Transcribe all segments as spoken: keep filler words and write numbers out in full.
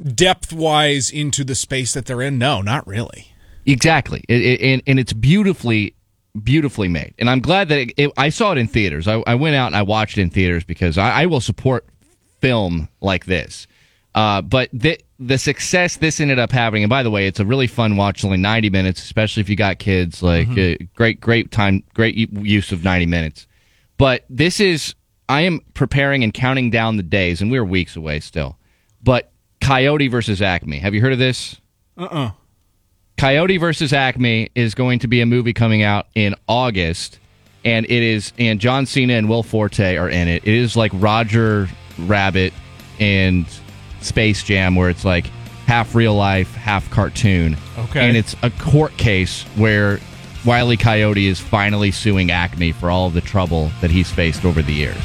depth-wise into the space that they're in, no, not really. Exactly. It, it, and, and it's beautifully, beautifully made. And I'm glad that it, it, I saw it in theaters. I, I went out and I watched it in theaters because I, I will support film like this. Uh, but the, the success this ended up having, and by the way, it's a really fun watch, only ninety minutes, especially if you got kids. Like, mm-hmm. uh, great, great time, great use of ninety minutes. But this is, I am preparing and counting down the days, and we're weeks away still. But Coyote versus Acme. Have you heard of this? Uh-uh. Coyote versus Acme is going to be a movie coming out in August, and it is, and John Cena and Will Forte are in it. It is like Roger Rabbit and Space Jam, where it's like half real life, half cartoon. Okay. And it's a court case where Wile E. Coyote is finally suing Acme for all of the trouble that he's faced over the years.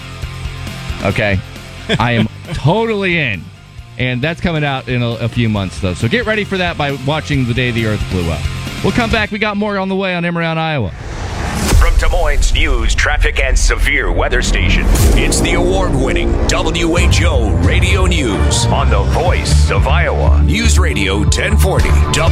Okay? I am totally in. And that's coming out in a, a few months, though. So get ready for that by watching The Day the Earth Blew Up. We'll come back. We got more on the way on M Around Iowa. From Des Moines News, Traffic, and Severe Weather Station, it's the award-winning W H O Radio News on the voice of Iowa. News Radio ten forty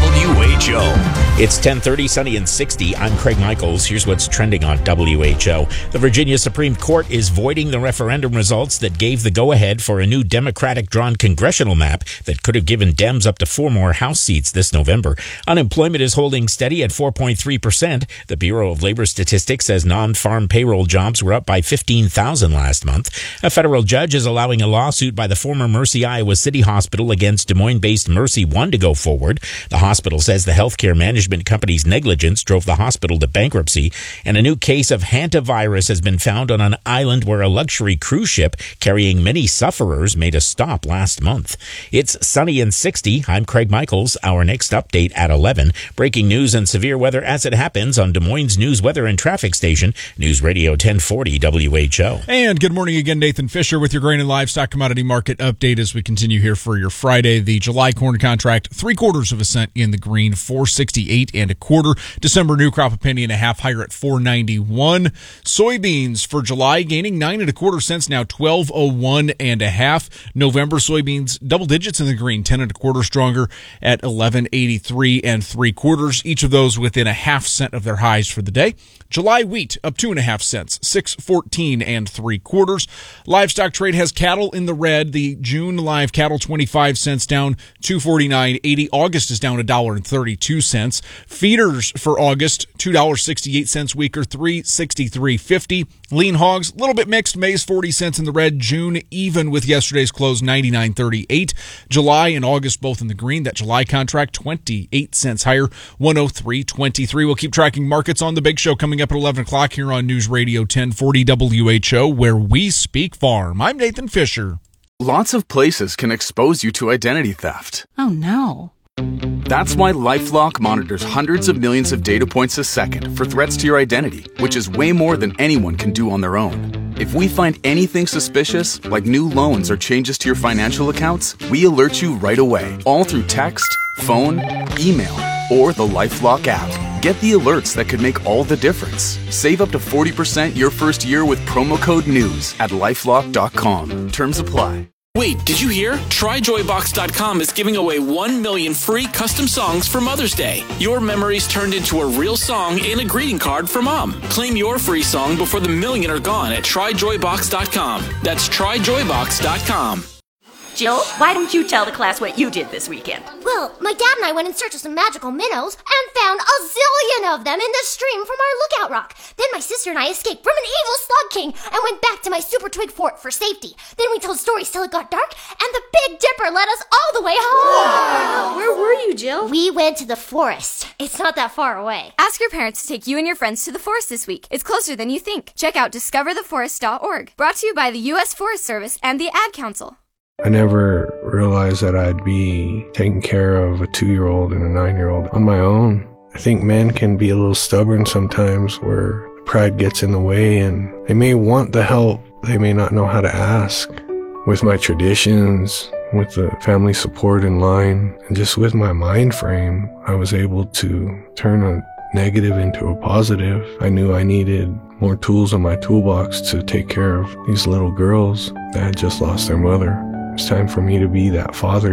W H O. It's ten thirty, sunny and sixty. I'm Craig Michaels. Here's what's trending on W H O. The Virginia Supreme Court is voiding the referendum results that gave the go-ahead for a new Democratic-drawn congressional map that could have given Dems up to four more House seats this November. Unemployment is holding steady at four point three percent. The Bureau of Labor Statistics says non-farm payroll jobs were up by fifteen thousand last month. A federal judge is allowing a lawsuit by the former Mercy Iowa City Hospital against Des Moines-based Mercy One to go forward. The hospital says the healthcare management company's negligence drove the hospital to bankruptcy, and a new case of hantavirus has been found on an island where a luxury cruise ship carrying many sufferers made a stop last month. It's sunny and sixty. I'm Craig Michaels. Our next update at eleven. Breaking news and severe weather as it happens on Des Moines News Weather and Traffic Station, News Radio ten forty W H O. And good morning again, Nathan Fisher with your grain and livestock commodity market update as we continue here for your Friday. The July corn contract, three quarters of a cent in the green, four sixty-eight and a quarter. December new crop a penny and a half higher at four ninety-one. Soybeans for July gaining nine and a quarter cents, now twelve oh one and a half. November soybeans double digits in the green, ten and a quarter stronger at eleven eighty-three and three quarters. Each of those within a half cent of their highs for the day. July wheat up two and a half cents, six fourteen and three quarters. Livestock trade has cattle in the red. The June live cattle twenty-five cents down, two forty-nine eighty. August is down a dollar and thirty-two cents. Feeders for August two dollars sixty-eight cents weaker, three sixty-three fifty. Lean hogs a little bit mixed. May's forty cents in the red. June even with yesterday's close, ninety-nine thirty-eight. July and August both in the green. That July contract twenty-eight cents higher, one oh three twenty-three. We'll keep tracking markets on the big show coming up at eleven o'clock here on News Radio ten forty W H O, where we speak farm. I'm Nathan Fisher. Lots of places can expose you to identity theft. Oh no. That's why LifeLock monitors hundreds of millions of data points a second for threats to your identity, which is way more than anyone can do on their own. If we find anything suspicious, like new loans or changes to your financial accounts, we alert you right away, all through text, phone, email, or the LifeLock app. Get the alerts that could make all the difference. Save up to forty percent your first year with promo code NEWS at lifelock dot com. Terms apply. Wait, did you hear? Try Joy Box dot com is giving away one million free custom songs for Mother's Day. Your memories turned into a real song and a greeting card for Mom. Claim your free song before the million are gone at Try Joy Box dot com. That's Try Joy Box dot com. Jill, why don't you tell the class what you did this weekend? Well, my dad and I went in search of some magical minnows and found a zillion of them in the stream from our lookout rock. Then my sister and I escaped from an evil slug king and went back to my super twig fort for safety. Then we told stories till it got dark, and the Big Dipper led us all the way home. Wow. Where were you, Jill? We went to the forest. It's not that far away. Ask your parents to take you and your friends to the forest this week. It's closer than you think. Check out discover the forest dot org. Brought to you by the U S Forest Service and the Ad Council. I never realized that I'd be taking care of a two-year-old and a nine-year-old on my own. I think men can be a little stubborn sometimes where pride gets in the way and they may want the help, they may not know how to ask. With my traditions, with the family support in line, and just with my mind frame, I was able to turn a negative into a positive. I knew I needed more tools in my toolbox to take care of these little girls that had just lost their mother. It's time for me to be that father